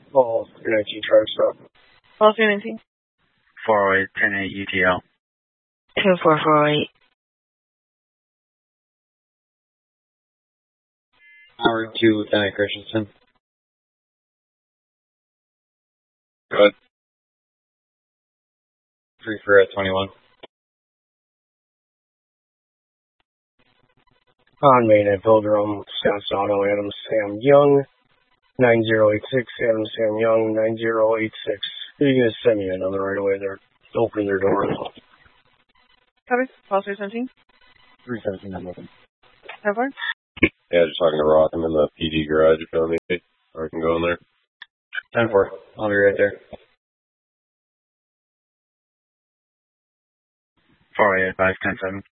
All 319 truck stop. All 319. 408, 108 UTL. 24408. Howard 2, Lieutenant Christensen. Good. 3 for 21. On main at Pilgrim, Scott's Auto, Adam Sam Young. 9086, Adam Sam Young, 9086. You're going to send me in on the right away. They're opening their door. Copy. Call 317. 317, I'm open. How far? Yeah, just talking to Rock. I'm in the PD garage if you want me, or I can go in there. 10-4. I'll be right there. 408, 5, 10-7.